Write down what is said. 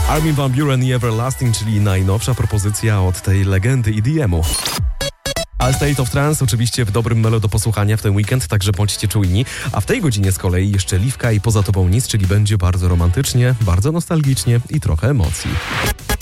Armin van Buuren i Everlasting, czyli najnowsza propozycja od tej legendy EDM-u. A State of Trance oczywiście w dobrym melu do posłuchania w ten weekend, także bądźcie czujni. A w tej godzinie z kolei jeszcze Liwka i Poza Tobą Nic, czyli będzie bardzo romantycznie, bardzo nostalgicznie i trochę emocji.